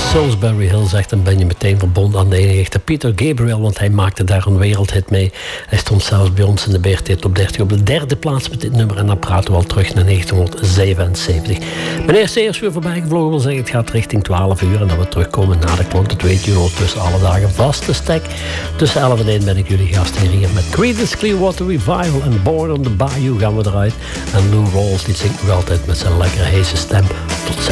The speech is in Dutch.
Salisbury Hill, zegt, dan ben je meteen verbonden aan de enige echte Peter Gabriel, want hij maakte daar een wereldhit mee. Hij stond zelfs bij ons in de BRT Top 30 op de derde plaats met dit nummer en dan praten we al terug naar 1977. Meneer Seers weer voorbij gevlogen, wil zeggen het gaat richting 12 uur en dat we terugkomen na de klok. Dat weet u al, tussen alle dagen vaste stek. Tussen 11 en 1 ben ik jullie gastheer hier met Creedence Clearwater Revival en Born on the Bayou gaan we eruit. En Lou Rawls die zingt nog altijd met zijn lekkere heese stem. Tot 6